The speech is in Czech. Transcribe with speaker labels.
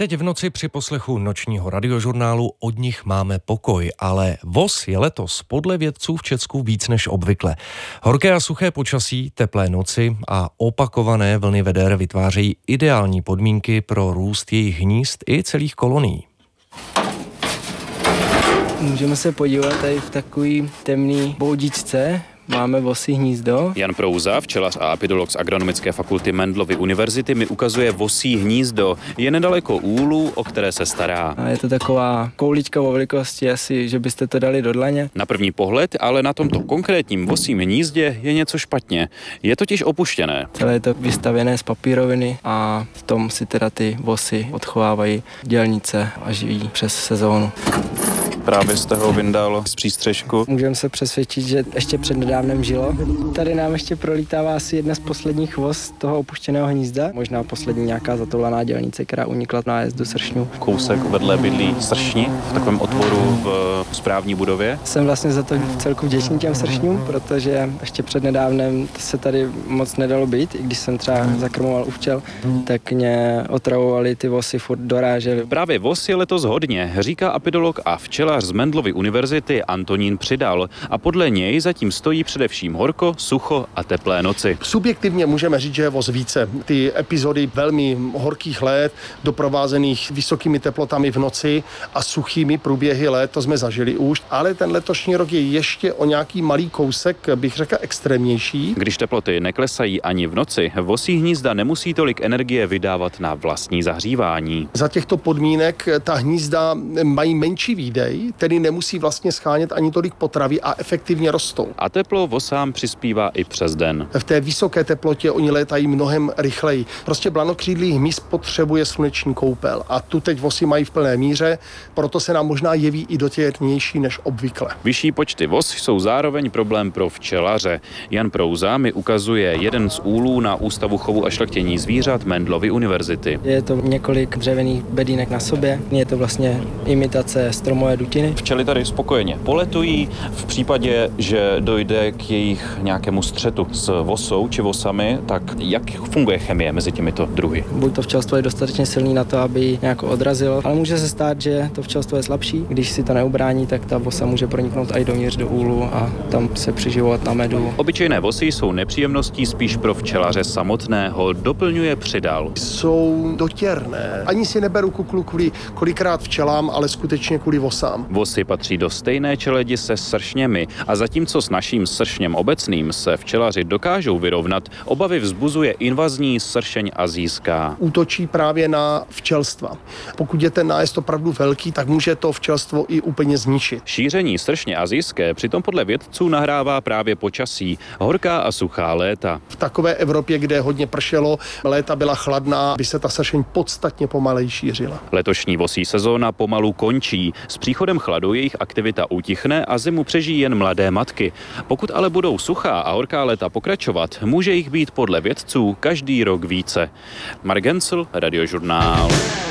Speaker 1: teď v noci při poslechu nočního radiožurnálu Od nich máme pokoj, ale vos je letos podle vědců v Česku víc než obvykle. Horké a suché počasí, teplé noci a opakované vlny veder vytvářejí ideální podmínky pro růst jejich hnízd i celých kolonií.
Speaker 2: Můžeme se podívat tady v takový temný boudičce. Máme vosí hnízdo.
Speaker 3: Jan Prouza, včelař a apidolog z Agronomické fakulty Mendelovy univerzity, mi ukazuje vosí hnízdo. Je nedaleko úlu, o které se stará.
Speaker 2: A je to taková koulička o velikosti asi, že byste to dali do dlaně.
Speaker 3: Na první pohled, ale na tomto konkrétním vosím hnízdě je něco špatně. Je totiž opuštěné.
Speaker 2: Celé je to vystavěné z papíroviny a v tom si teda ty vosy odchovávají dělnice a žijí přes sezónu.
Speaker 3: Právě jste ho vyndal z přístřešku.
Speaker 2: Můžeme se přesvědčit, že ještě přednedávnem žilo. Tady nám ještě prolítává asi jedna z posledních vos toho opuštěného hnízda. Možná poslední nějaká zatoulaná dělnice, která unikla na nájezdu sršňů.
Speaker 3: Kousek vedle bydlí sršni v takovém otvoru v správní budově.
Speaker 2: Jsem vlastně za to celku vděčný těm sršňům, protože ještě přednedávnem se tady moc nedalo být. I když jsem třeba zakrmoval u včel, tak mě otravovali ty vosy, furt dorážely.
Speaker 3: Právě vos je letos hodně, říká apidolog a včelař z Mendelovy univerzity Antonín Přidal. A podle něj zatím stojí především horko, sucho a teplé noci.
Speaker 4: Subjektivně můžeme říct, že je voz více. Ty epizody velmi horkých let, doprovázených vysokými teplotami v noci a suchými průběhy let, to jsme zažili už. Ale ten letošní rok je ještě o nějaký malý kousek, bych řekl, extrémnější.
Speaker 3: Když teploty neklesají ani v noci, vosí hnízda nemusí tolik energie vydávat na vlastní zahřívání.
Speaker 4: Za těchto podmínek ta hnízda mají menší výdej, tedy nemusí vlastně schánět ani tolik potravy a efektivně rostou.
Speaker 3: A teplo vosám přispívá i přes den.
Speaker 4: V té vysoké teplotě oni létají mnohem rychleji. Prostě blanokřídlý hmyz potřebuje sluneční koupel a tu teď vosy mají v plné míře, proto se nám možná jeví i dotěrnější než obvykle.
Speaker 3: Vyšší počty vos jsou zároveň problém pro včelaře. Jan Prouza mi ukazuje jeden z úlů na Ústavu chovu a šlechtění zvířat Mendelovy univerzity.
Speaker 2: Je to několik dřevěných bedínek na sobě, je to vlastně imitace stromové dutiny.
Speaker 3: Včely tady spokojeně poletují. V případě, že dojde k jejich nějakému střetu s vosou či vosami, tak jak funguje chemie mezi těmito druhy?
Speaker 2: Buď to včelstvo je dostatečně silný na to, aby ji nějak odrazilo, ale může se stát, že to včelstvo je slabší. Když si to neubrání, tak ta vosa může proniknout i dovnitř do úlu a tam se přiživovat na medu.
Speaker 3: Obyčejné vosy jsou nepříjemností spíš pro včelaře samotného, doplňuje Přidal.
Speaker 4: Jsou dotěrné. Ani si neberu kuklu kvůli kolikrát včelám, ale skutečně kvůli vosám.
Speaker 3: Vosy patří do stejné čeledi se sršněmi a zatímco s naším sršněm obecným se včelaři dokážou vyrovnat, obavy vzbuzuje invazní sršeň azijská.
Speaker 4: Útočí právě na včelstva. Pokud je ten nájezd opravdu velký, tak může to včelstvo i úplně zničit.
Speaker 3: Šíření sršně azijské přitom podle vědců nahrává právě počasí, horká a suchá léta.
Speaker 4: V takové Evropě, kde hodně pršelo, léta byla chladná, by se ta sršeň podstatně pomaleji šířila.
Speaker 3: Letošní vosí sezóna pomalu končí. S příchodem chladu jejich aktivita utichne a zimu přežijí jen mladé matky. Pokud ale budou suchá a horká léta pokračovat, může jich být podle vědců každý rok více. Mark Gencel, Radiožurnál.